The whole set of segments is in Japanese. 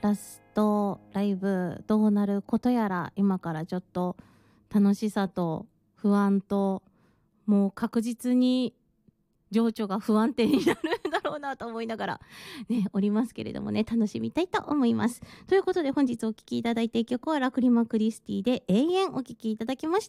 ラストライブどうなることやら、今からちょっと楽しさと不安と、もう確実に情緒が不安定になるんだろうなと思いながらねおりますけれどもね、楽しみたいと思います。ということで本日お聴きいただいた曲はラクリマクリスティで永遠お聴きいただきました。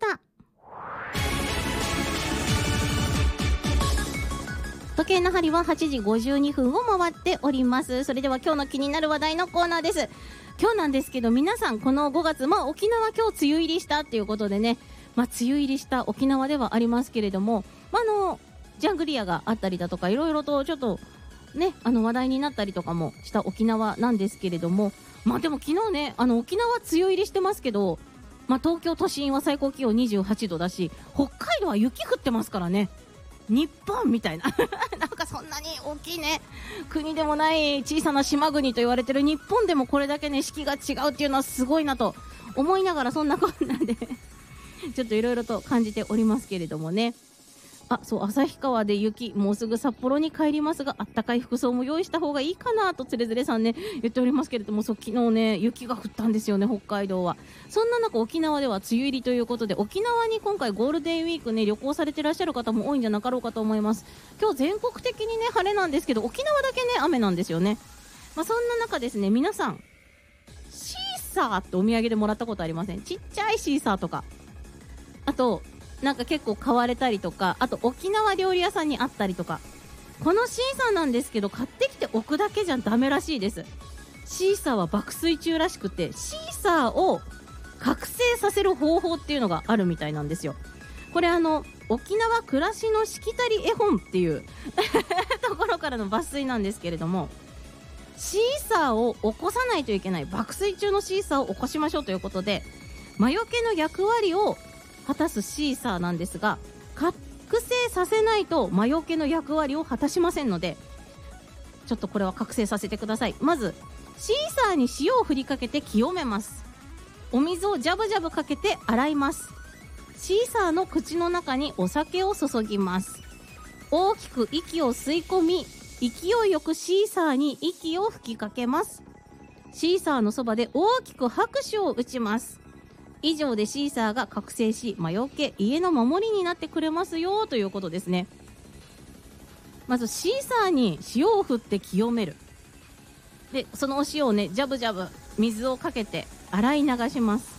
時計の針は8時52分を回っております。それでは今日の気になる話題のコーナーです。今日なんですけど、皆さんこの5月、沖縄今日梅雨入りしたっていうことでね、梅雨入りした沖縄ではありますけれども、ジャングリアがあったりだとかいろいろとちょっとね話題になったりとかもした沖縄なんですけれども、でも昨日ね沖縄梅雨入りしてますけど、東京都心は最高気温28度だし、北海道は雪降ってますからね。日本みたいななんかそんなに大きいね国でもない小さな島国と言われてる日本でもこれだけね四季が違うっていうのはすごいなと思いながら、そんなこんなんでちょっといろいろと感じておりますけれどもね。そう、旭川で雪、もうすぐ札幌に帰りますが、あったかい服装も用意した方がいいかなとつれづれさんね言っておりますけれども、昨日ね雪が降ったんですよね、北海道は。そんな中沖縄では梅雨入りということで、沖縄に今回ゴールデンウィークね旅行されていらっしゃる方も多いんじゃなかろうかと思います。今日全国的にね晴れなんですけど、沖縄だけね雨なんですよね。そんな中ですね、皆さんシーサーってお土産でもらったことありません？ちっちゃいシーサーとか、あとなんか結構買われたりとか、あと沖縄料理屋さんにあったりとか。このシーサーなんですけど、買ってきて置くだけじゃダメらしいです。シーサーは爆睡中らしくて、シーサーを覚醒させる方法っていうのがあるみたいなんですよ。これ沖縄暮らしのしきたり絵本っていうところからの抜粋なんですけれども、シーサーを起こさないといけない、爆睡中のシーサーを起こしましょうということで、魔除けの役割を果たすシーサーなんですが、覚醒させないと魔除けの役割を果たしませんので、ちょっとこれは覚醒させてください。まずシーサーに塩を振りかけて清めます。お水をジャブジャブかけて洗います。シーサーの口の中にお酒を注ぎます。大きく息を吸い込み、勢いよくシーサーに息を吹きかけます。シーサーのそばで大きく拍手を打ちます。以上でシーサーが覚醒し、魔除け、家の守りになってくれますよということですね。まずシーサーに塩を振って清める。でそのお塩をねジャブジャブ水をかけて洗い流します。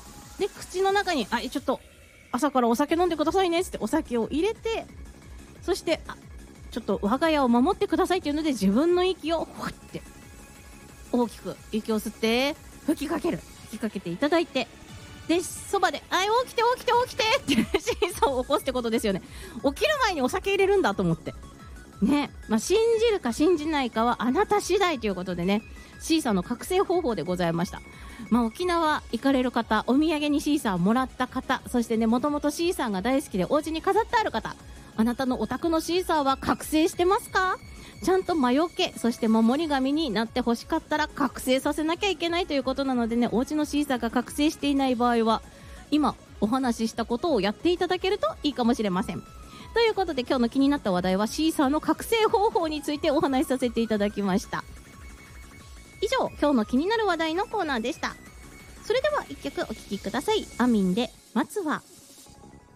で口の中にちょっと朝からお酒飲んでくださいねってお酒を入れて、そしてちょっと我が家を守ってくださいっていうので、自分の息をふって大きく息を吸って吹きかけていただいて、でそばで起きて起きて起きてってシーサーを起こすってことですよね。起きる前にお酒入れるんだと思ってね。信じるか信じないかはあなた次第ということでね、シーサーの覚醒方法でございました。沖縄行かれる方、お土産にシーサーもらった方、そしてねもともとシーサーが大好きでお家に飾ってある方、あなたのお宅のシーサーは覚醒してますか？ちゃんと魔除け、そして守り神になって欲しかったら覚醒させなきゃいけないということなのでね、お家のシーサーが覚醒していない場合は今お話ししたことをやっていただけるといいかもしれません。ということで今日の気になった話題はシーサーの覚醒方法についてお話しさせていただきました。以上、今日の気になる話題のコーナーでした。それでは一曲お聴きください。アミンで待つわ。